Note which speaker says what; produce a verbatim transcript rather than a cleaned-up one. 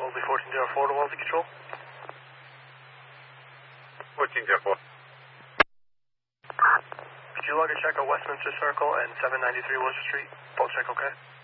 Speaker 1: Mosley fourteen zero four to Wellesley Control.
Speaker 2: fourteen zero four.
Speaker 1: Could you log a check at Westminster Circle and seven ninety-three Worcester Street? Both check okay?